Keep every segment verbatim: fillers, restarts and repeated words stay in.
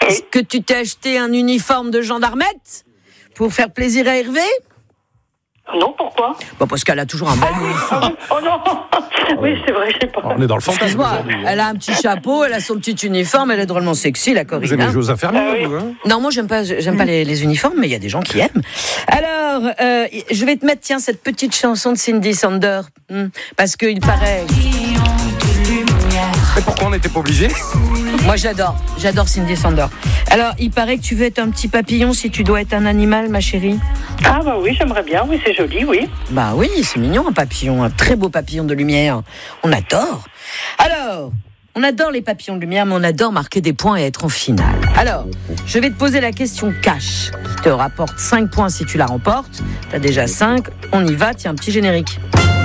Est-ce que tu t'es acheté un uniforme de gendarmette pour faire plaisir à Hervé ? Non, pourquoi ? Bon, parce qu'elle a toujours un bel uniforme. Oh non. Oui, c'est vrai, je sais pas. On est dans le fantasme. Excuse-moi, elle a un petit chapeau, elle a son petit uniforme, elle est drôlement sexy, la Vous Corinne. aimez hein. jouer aux infirmiers, Ah oui. vous, hein ? Non, moi j'aime pas, j'aime pas les, les uniformes, mais il y a des gens qui aiment. Alors, euh, je vais te mettre, tiens, cette petite chanson de Cindy Sander, hmm, parce qu'il paraît. Mais pourquoi on n'était pas obligé ? Moi j'adore, j'adore Cindy Sander. Alors, il paraît que tu veux être un petit papillon si tu dois être un animal, ma chérie. Ah bah oui, j'aimerais bien, oui, c'est joli, oui. Bah oui, c'est mignon un papillon, un très beau papillon de lumière. On adore. Alors, on adore les papillons de lumière, mais on adore marquer des points et être en finale. Alors, je vais te poser la question cash, qui te rapporte cinq points si tu la remportes. T'as déjà cinq, on y va, tiens, un petit générique.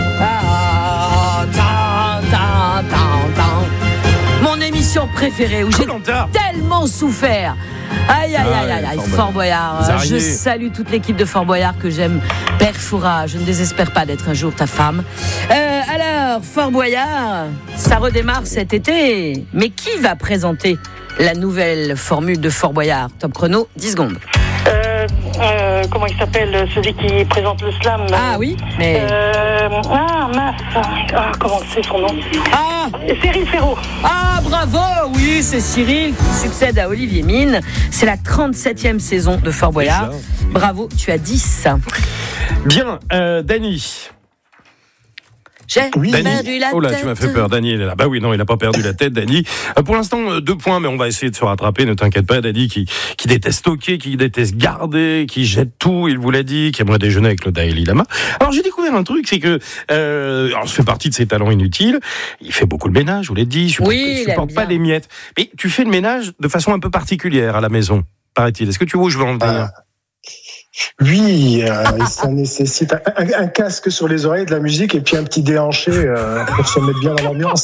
Ah, ta, ta, ta, ta. Mon émission préférée, où j'ai Koh-Lanta. tellement souffert. Aïe, aïe, aïe, aïe, aïe, Fort Fort Boyard. Les Je araignées. salue toute l'équipe de Fort Boyard que j'aime. Père Foura, je ne désespère pas d'être un jour ta femme. Euh, alors, Fort Boyard, ça redémarre cet été. Mais qui va présenter la nouvelle formule de Fort Boyard ? Top chrono, dix secondes. Euh, euh, comment il s'appelle, celui qui présente le slam ? Ah oui, mais... Euh, ah, mince. Ah, comment c'est son nom ? Ah, Cyril Ferraud. ah, bravo. Oui, c'est Cyril qui succède à Olivier Mine. C'est la trente-septième saison de Fort Boyard. Déjà. Bravo, tu as dix. Bien, euh, Dany. J'ai Oui. perdu la Oh là, tête. tu m'as fait peur, Dany, il est là. Bah oui, non, il n'a pas perdu la tête, Dany. Euh, pour l'instant, euh, deux points, mais on va essayer de se rattraper, ne t'inquiète pas, Dany, qui, qui déteste stocker, qui déteste garder, qui jette tout, il vous l'a dit, qui aimerait déjeuner avec le Dalai Lama. Alors, j'ai découvert un truc, c'est que, euh, alors, ça fait partie de ses talents inutiles. Il fait beaucoup le ménage, je vous l'ai dit, il supporte, Oui, il il supporte aime pas bien. les miettes. Mais tu fais le ménage de façon un peu particulière à la maison, paraît-il. Est-ce que tu vois où je veux en venir? Ah. Oui, euh, ça nécessite un, un- un casque sur les oreilles, de la musique et puis un petit déhanché euh, pour se mettre bien dans l'ambiance.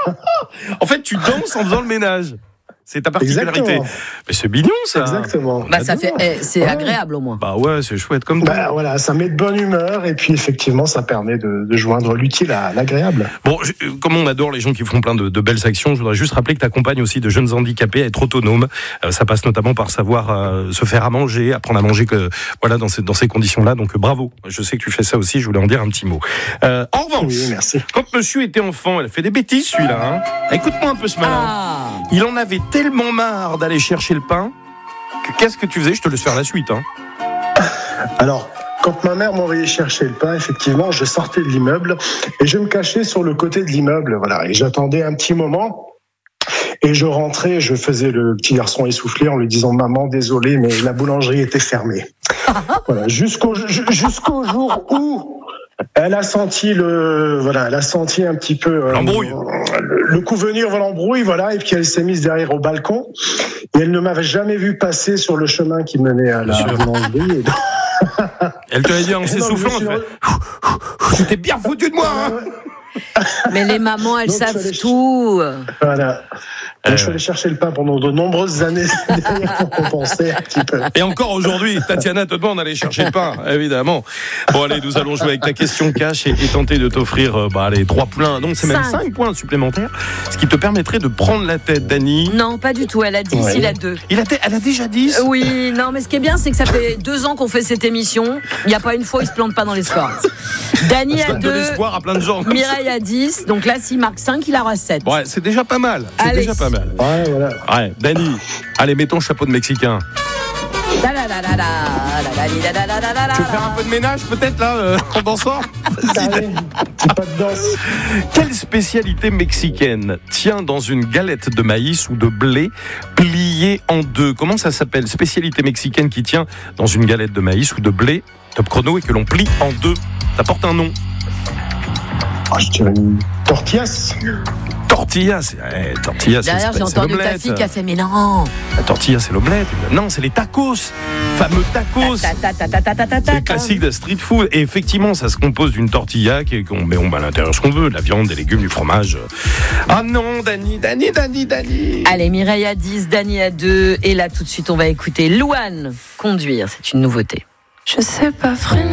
En fait, tu danses en faisant le ménage. C'est ta particularité. Exactement. Mais c'est mignon, ça. Exactement. Bah, ça fait, eh, c'est Ouais. agréable au moins. Bah ouais, c'est chouette comme tout. Bah, voilà, ça met de bonne humeur et puis effectivement, ça permet de, de joindre l'utile à l'agréable. Bon, je- euh, comme on adore les gens qui font plein de, de belles actions, je voudrais juste rappeler que tu accompagnes aussi de jeunes handicapés à être autonomes. Euh, ça passe notamment par savoir euh, se faire à manger, apprendre à manger que voilà dans ces, dans ces conditions-là. Donc euh, bravo. Je sais que tu fais ça aussi. Je voulais en dire un petit mot. Euh, en revanche, Oui, merci. quand Monsieur était enfant, elle a fait des bêtises, celui-là. Hein. Écoute-moi un peu ce malin. Ah, Il en avait tellement marre d'aller chercher le pain que qu'est-ce que tu faisais? Je te laisse faire la suite. Hein. Alors, quand ma mère m'envoyait chercher le pain, effectivement, je sortais de l'immeuble et je me cachais sur le côté de l'immeuble, voilà, et j'attendais un petit moment. Et je rentrais, je faisais le petit garçon essoufflé en lui disant « Maman, désolé, mais la boulangerie était fermée. » Voilà, jusqu'au ju- jusqu'au jour où elle a senti le, voilà, elle a senti un petit peu euh, L'embrouille. le, le coup venir, voilà, l'embrouille, voilà, et puis elle s'est mise derrière au balcon. Et elle ne m'avait jamais vu passer sur le chemin qui menait à la Bien sûr. boulangerie. Et donc, Elle te l'a dit en non, s'essoufflant. je me Elle suis- fait, tu t'es bien foutu de moi. Hein. mais les mamans, elles Donc, savent fallait- tout. Voilà. Donc, Euh. je suis allé chercher le pain pendant de nombreuses années derrière pour compenser un petit peu. Et encore aujourd'hui, Tatiana te demande d'aller chercher le pain, évidemment. Bon, allez, nous allons jouer avec ta question cash et, et tenter de t'offrir euh, bah, les trois points. Donc, c'est même Cinq. cinq points supplémentaires, ce qui te permettrait de prendre la tête, Dany. Non, pas du tout. Elle a dix, Ouais. il a deux. Il a, elle a déjà dit. Euh, Oui, non, mais ce qui est bien, c'est que ça fait deux ans qu'on fait cette émission. Il n'y a pas une fois, il se plante pas dans les scores. Dany Je a donne de deux, l'espoir à plein de gens. Mireille a dix. Donc là, s'il marque cinq, il aura sept. Ouais, c'est déjà pas mal. C'est Allez. déjà pas mal. Ouais, voilà. Ouais, Dany, allez, mets ton chapeau de Mexicain. Da da da da da, da da da da da da da. Tu veux faire un peu de ménage, peut-être, là, euh, en dansant? Allez, petit pas de danse. Quelle spécialité mexicaine tient dans une galette de maïs ou de blé pliée en deux? Comment ça s'appelle? Spécialité mexicaine qui tient dans une galette de maïs ou de blé, top chrono, et que l'on plie en deux. Ça porte un nom. Ah, je dirais une tortillas. Tortilla, c'est eh, tortilla, c'est Derrière, j'ai c'est entendu ta l'omelette. fille qui a fait mais non. La tortilla, c'est l'omelette. Non, c'est les tacos. Fameux tacos. Ta, ta, ta, ta, ta, ta, ta, C'est ta. le classique de la street food. Et effectivement, ça se compose d'une tortilla qui est- qu'on met on met à l'intérieur ce qu'on veut, de la viande, des légumes, du fromage. Ah non, Dany, Dany, Dany, Dany. Allez, Mireille à dix, Dany à deux. Et là, tout de suite, on va écouter Louane conduire. C'est une nouveauté. Je sais pas freiner.